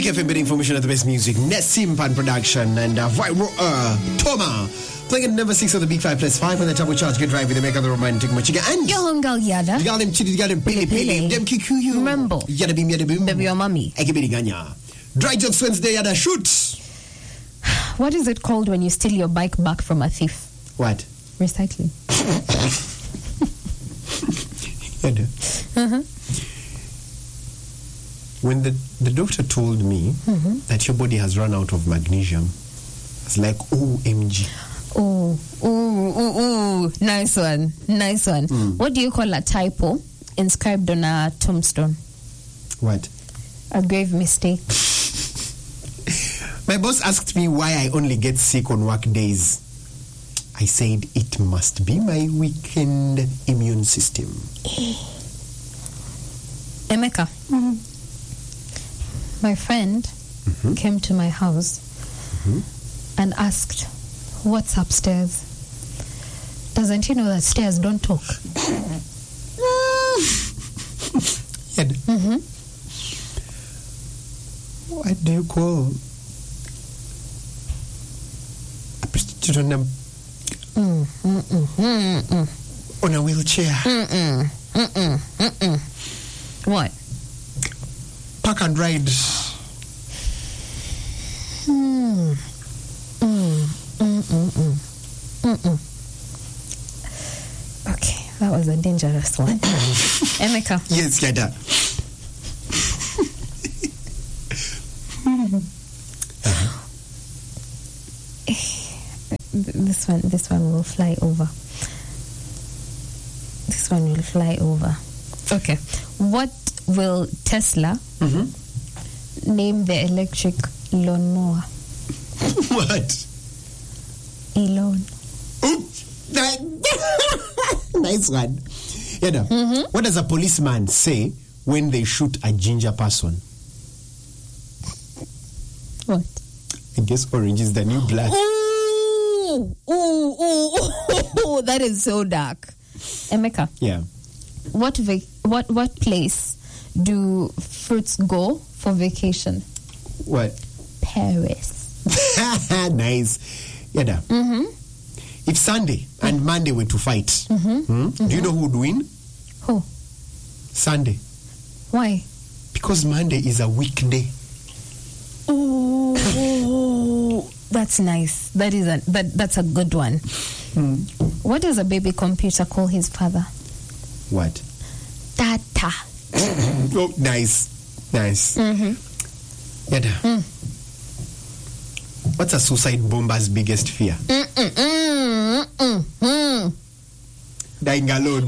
FM bidding information at the best music. Nessim Pan production and Toma. Playing at number 6 of the Big 5 plus 5 on the Turbo Charge Good Drive with the Make of the Romantic Machiga and your home Yada. You got them chitty, you got them pili pili, them kikuyu. Remember. Yada bim, yada boom. Baby your mommy. Ekibidi ganya. Dry Jokes Wednesday, yada shoot. What is it called when you steal your bike back from a thief? What? Recycling. Yada. When the doctor told me that your body has run out of magnesium, it's like, OMG. Oh, nice one. What do you call a typo inscribed on a tombstone? What? A grave mistake. My boss asked me why I only get sick on work days. I said it must be my weakened immune system. Emeka. My friend came to my house and asked, "What's upstairs? Doesn't he know that stairs don't talk?" What do you call a prostitute on a wheelchair? What? Park and ride. Okay, that was a dangerous one. Emeka. Yes, Yada. This one will fly over. This one will fly over. Okay. What will Tesla name the electric lawnmower? What? Elon. Nice one. Yada. What does a policeman say when they shoot a ginger person? What? I guess orange is the new black. Ooh, that is so dark. Emeka. Yeah. What place do fruits go for vacation? What? Paris. Nice. Yada. If Sunday and Monday were to fight, do you know who would win? Who? Sunday. Why? Because Monday is a weekday. Ooh, that's nice. That's a good one. What does a baby computer call his father? What? Tata. Oh, nice. Yada. What's a suicide bomber's biggest fear? Dying alone.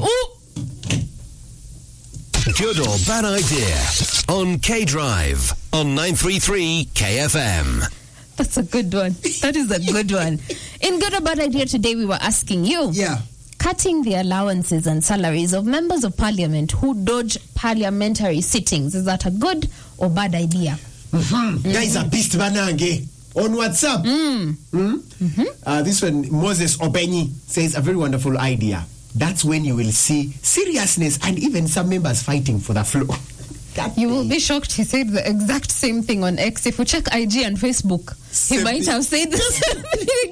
Good or bad idea on K Drive on 933 KFM. That's a good one. That is a good one. In Good or Bad Idea today, we were asking you. Yeah. Cutting the allowances and salaries of members of parliament who dodge parliamentary sittings. Is that a good or bad idea? Guys are pissed banange on WhatsApp. This one, Moses Obenyi says a very wonderful idea. That's when you will see seriousness and even some members fighting for the floor. You will be shocked. He said the exact same thing on X. If you check IG and Facebook, he might have said the same thing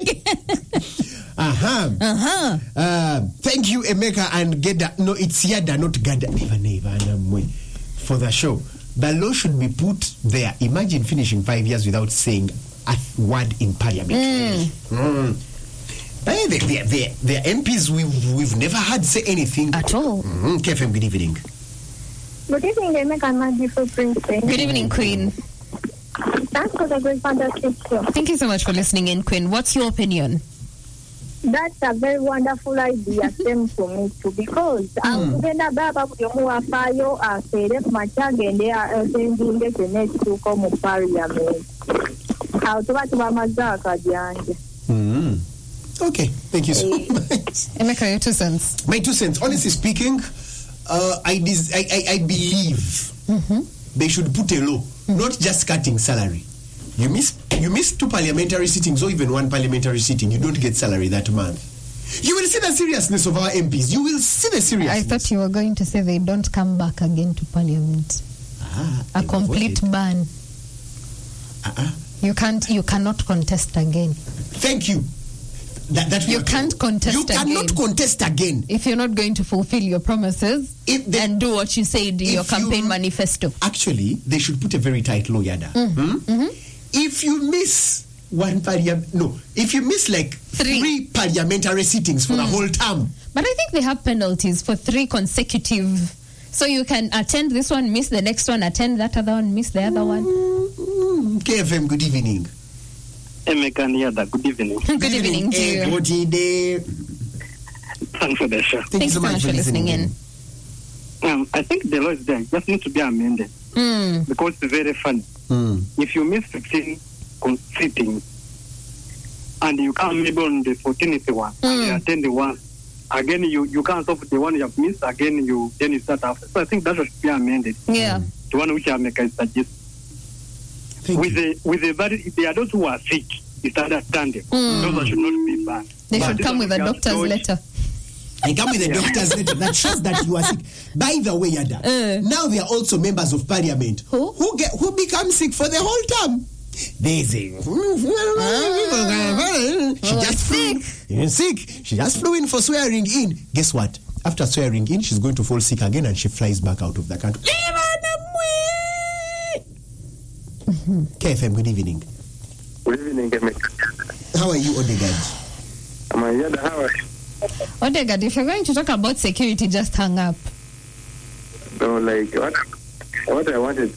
again. Thank you, Emeka and Geda. No, it's Yada, not Gada. Never. For the show. The law should be put there. Imagine finishing 5 years without saying a word in parliament. The MPs we've never had say anything at all. KFM, good evening. Good evening, Emeka and my beautiful princess. Good evening, Queen. Thanks for the great fantastic show. Thank you so much for listening in, Queen. What's your opinion? That's a very wonderful idea, same for me too, because kugenda baba buli omu wafaayo aseere ku makya agende asendinge kyonna mu parliament. Awo tuba tubamaze akajanja. Okay, thank you so much. Emeka, your 2 cents. My 2 cents. Honestly speaking, I believe they should put a law, not just cutting salary. You miss 2 parliamentary sittings or even 1 parliamentary sitting, you don't get salary that month. You will see the seriousness of our MPs. You will see the seriousness. I thought you were going to say they don't come back again to parliament. A complete ban. You cannot contest again. Thank you. That You can't contest You again. cannot contest again. If you're not going to fulfill your promises and do what you said in your campaign manifesto. Actually, they should put a very tight law, Yada. If you miss if you miss like three parliamentary sittings for the whole term. But I think they have penalties for 3 consecutive. So you can attend this one, miss the next one, attend that other one, miss the other one. KFM, good evening. Emeka, good evening. Good evening to you. Good day. Thanks for the show. Thanks so much for listening in. I think the law is there. Just need to be amended. Because it's very funny. If you miss 15 sittings and you come maybe on the 14th one and you attend the one, again you can't off the one you have missed, again you start after. So I think that should be amended. Yeah. The one which Emeka is suggesting. With the very, there are those who are sick, it's understanding. Those should not be banned. They should come with a doctor's letter. They come with a doctor's letter that shows that you are sick. By the way, Yada, now they are also members of parliament who become sick for the whole term. They say, she just flew sick. She just flew in for swearing in. Guess what? After swearing in, she's going to fall sick again and she flies back out of the country. KFM, good evening. Good evening, Emeka. How are you, Odegaard? How are you? Odegaard, if you're going to talk about security, just hang up. No, like what I wanted.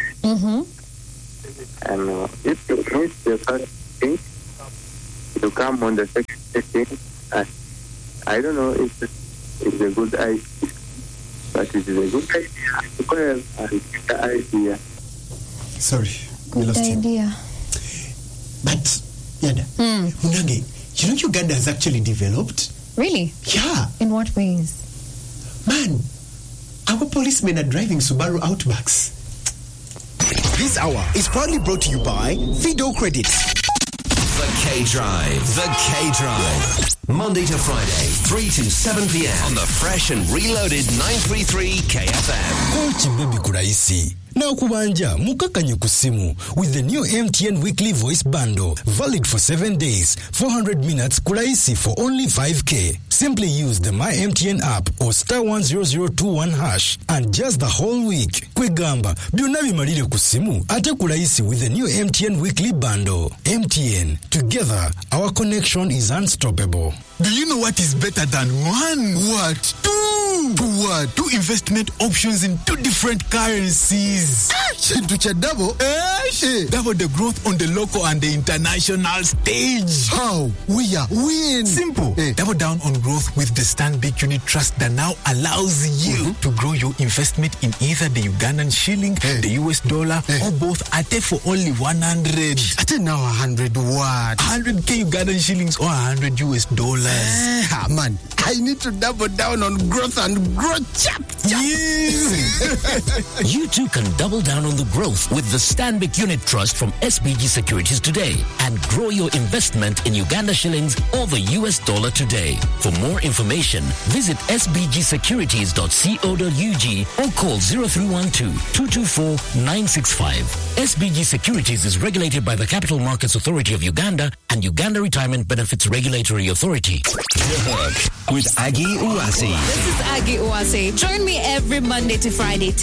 And if you miss the first thing, you come on the second thing. I don't know if it's a good idea, but it is a good idea because it's the idea. Sorry, we Good lost idea. him. But, Yada, Munange, you know Uganda has actually developed? Really? Yeah. In what ways? Man, our policemen are driving Subaru Outbacks. This hour is proudly brought to you by Fido Credit. The K-Drive. The K-Drive. Monday to Friday, 3 to 7 p.m. on the fresh and reloaded 933 KFM. Chimbebi kuraisi. Na kubanja mukakanye kusimu with the new MTN weekly voice bundle, valid for 7 days, 400 minutes kuraisi for only 5k. Simply use the My MTN app or *10021 hash and just the whole week. Kwegamba byonna bimalire kusimu ate kuraisi with the new MTN weekly bundle. MTN, together our connection is unstoppable. Do you know what is better than one? What? Two investment options in 2 different currencies. Double? Double the growth on the local and the international stage. How? Win. Simple. Double down on growth with the Stanbic Unit Trust that now allows you to grow your investment in either the Ugandan shilling, the US dollar, or both at for only 100. At now 100 what? 100k Ugandan shillings or 100 US dollars. Man, I need to double down on growth and grow chap. Yes. You too can double down on the growth with the Stanbic Unit Trust from SBG Securities today and grow your investment in Uganda shillings or the US dollar today. For more information, visit sbgsecurities.co.ug or call 0312-224-965. SBG Securities is regulated by the Capital Markets Authority of Uganda and Uganda Retirement Benefits Regulatory Authority. With Aggie Uwasi. This is Aggie Uwase. Join me every Monday to Friday,